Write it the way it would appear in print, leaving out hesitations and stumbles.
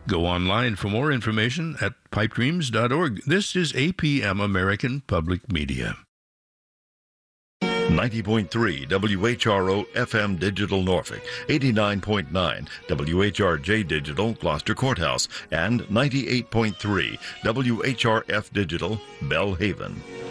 Go online for more information at pipedreams.org. This is APM American Public Media. 90.3 WHRO FM Digital Norfolk, 89.9 WHRJ Digital Gloucester Courthouse, and 98.3 WHRF Digital Bellhaven.